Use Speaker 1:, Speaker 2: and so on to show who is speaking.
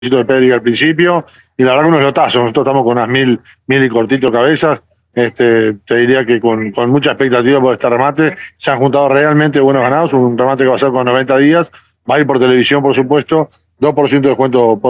Speaker 1: de Pedri al principio, y la verdad que unos lotazos, nosotros estamos con unas mil y cortito cabezas. Te diría que con mucha expectativa por este remate, se han juntado realmente buenos ganados, un remate que va a ser con 90 días, va a ir por televisión por supuesto, 2% de descuento por